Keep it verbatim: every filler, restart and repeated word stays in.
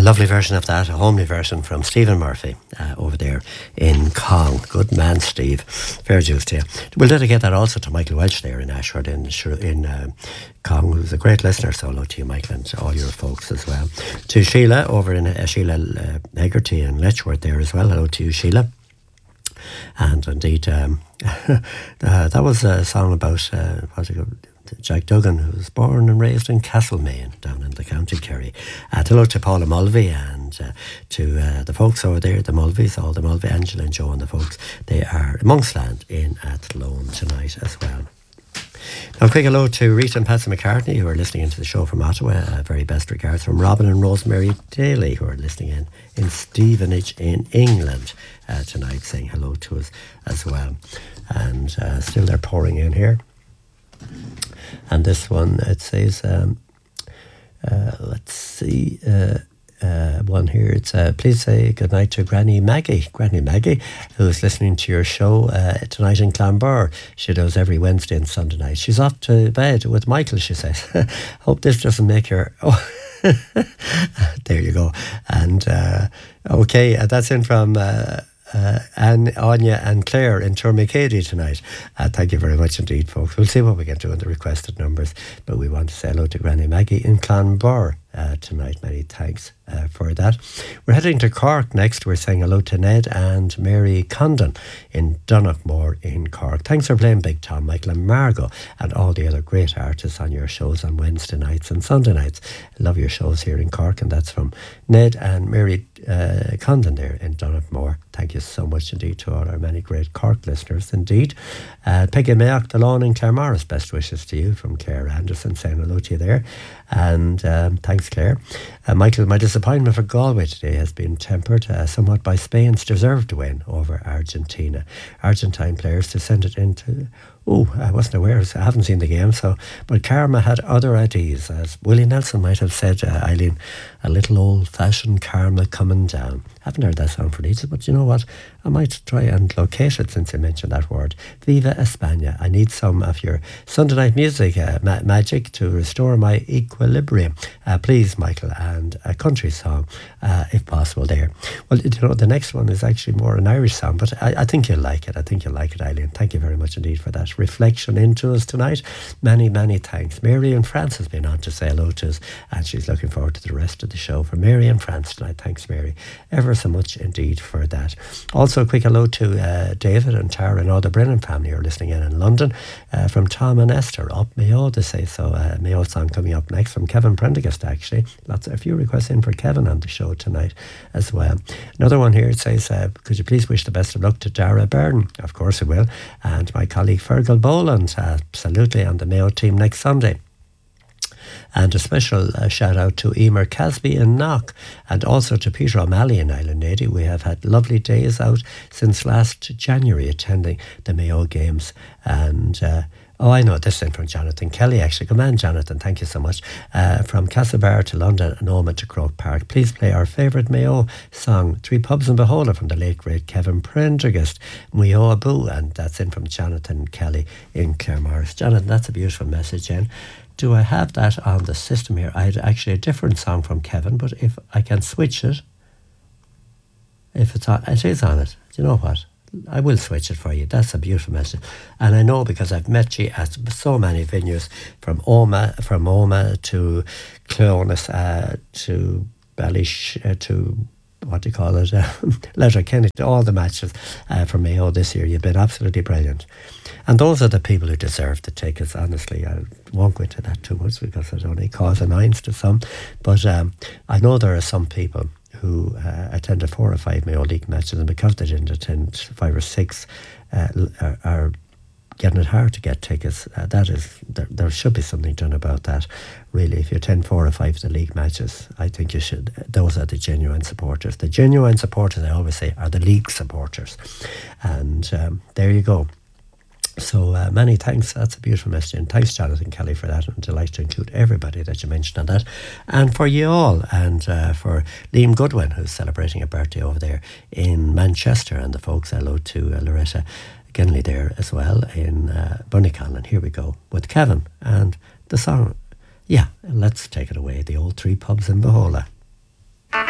lovely version of that, a homely version from Stephen Murphy uh, over there in Cong. Good man, Steve. Fair dues to you. We'll dedicate that also to Michael Welch there in Ashford in, in uh, Cong, who's a great listener. So hello to you, Michael, and all your folks as well. To Sheila over in uh, Sheila uh, Hegarty in Letchworth there as well. Hello to you, Sheila. And indeed, um, uh, that was a song about uh, what's it called? Jack Duggan, who was born and raised in Castlemaine, down in the County Kerry. Uh, hello to Paula Mulvey and uh, to uh, the folks over there, the Mulveys, all the Mulvey, Angela and Joe and the folks. They are in Monksland in Athlone tonight as well. Now, a quick hello to Rita and Patsy McCartney, who are listening into the show from Ottawa. Uh, very best regards from Robin and Rosemary Daly, who are listening in in Stevenage in England uh, tonight, saying hello to us as well. And uh, still they're pouring in here. And this one, it says, um, uh, let's see, uh, uh, one here. It's uh, please say good night to Granny Maggie, Granny Maggie, who is listening to your show uh, tonight in Clonbur. She does every Wednesday and Sunday night. She's off to bed with Michael, she says. Hope this doesn't make her... Oh. There you go. And uh, okay, uh, that's in from... Uh, Uh, and Anya and Claire in Tourmakeady tonight. Uh, thank you very much indeed, folks. We'll see what we can do in the requested numbers, but we want to say hello to Granny Maggie in Clonbur uh, tonight. Many thanks uh, for that. We're heading to Cork next. We're saying hello to Ned and Mary Condon in Donaghmore in Cork. Thanks for playing Big Tom, Michael and Margot and all the other great artists on your shows on Wednesday nights and Sunday nights. I love your shows here in Cork, and that's from Ned and Mary uh, Condon there in Donaghmore. Thank you so much indeed to all our many great Cork listeners indeed. Uh, Peggy Mayock, the lawn in Claremorris, best wishes to you from Claire Anderson, saying hello to you there. And um, thanks, Claire. Uh, Michael, my disappointment for Galway today has been tempered uh, somewhat by Spain's deserved win over Argentina. Argentine players to send it into... Oh, I wasn't aware. I haven't seen the game, so but karma had other ideas, as Willie Nelson might have said. Uh, Eileen, a little old-fashioned karma coming down. Haven't heard that song for ages, but you know what? I might try and locate it since you mentioned that word. Viva España. I need some of your Sunday night music uh, ma- magic to restore my equilibrium. Uh, please, Michael, and a country song, uh, if possible. There. Well, you know, the next one is actually more an Irish song, but I, I think you'll like it. I think you'll like it, Eileen. Thank you very much indeed for that reflection into us tonight. Many, many thanks. Mary and France has been on to say hello to us, and she's looking forward to the rest of the show. For Mary and France tonight, thanks, Mary, ever so much indeed for that. Also, a quick hello to uh, David and Tara and all the Brennan family who are listening in in London. Uh, from Tom and Esther, up Mayo, they say so. Uh, Mayo song coming up next from Kevin Prendergast, actually. Lots, a few requests in for Kevin on the show tonight as well. Another one here, it says, uh, could you please wish the best of luck to Dara Byrne? Of course I will. And my colleague Fergal Boland, uh, absolutely, on the Mayo team next Sunday. And a special uh, shout out to Emer Casby in Knock, and also to Peter O'Malley in Island eighty. We have had lovely days out since last January attending the Mayo games. And uh, oh, I know this in from Jonathan Kelly, actually. Come on, Jonathan, thank you so much. Uh, from Castlebar to London and Omagh to Croke Park. Please play our favourite Mayo song, Three Pubs in Beholder, from the late great Kevin Prendergast, Muyo Abu, and that's in from Jonathan Kelly in Claremorris. Jonathan, that's a beautiful message, Jen. Do I have that on the system here? I had actually a different song from Kevin, but if I can switch it, if it's on, it is on it. Do you know what? I will switch it for you. That's a beautiful message. And I know because I've met you at so many venues, from Omagh, from Omagh to Clones, uh, to Ballysh, uh, to what do you call it, uh, Letterkenny, to all the matches uh, for Mayo this year. You've been absolutely brilliant. And those are the people who deserve the tickets, honestly. I won't go into that too much because it only causes annoyance to some. But um, I know there are some people who uh, attended four or five Mayo League matches, and because they didn't attend five or six, uh, are, are getting it hard to get tickets. Uh, that is, there, there should be something done about that, really. If you attend four or five of the league matches, I think you should. Those are the genuine supporters. The genuine supporters, I always say, are the league supporters. And um, there you go. So uh, many thanks. That's a beautiful message. And thanks, Jonathan Kelly, for that. I'm delighted to include everybody that you mentioned on that. And for you all. And uh, for Liam Goodwin, who's celebrating a birthday over there in Manchester. And the folks, hello to uh, Loretta Genley there as well in uh, Bunnycon. And here we go with Kevin and the song. Yeah, let's take it away. The old Three Pubs in Beholder.